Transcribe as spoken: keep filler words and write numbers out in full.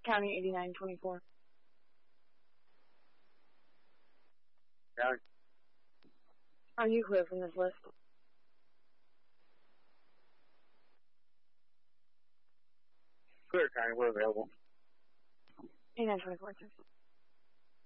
County eighty-nine twenty-four. County. Are you clear from this list? Clear County, we're available. eighty-nine twenty-four, sir.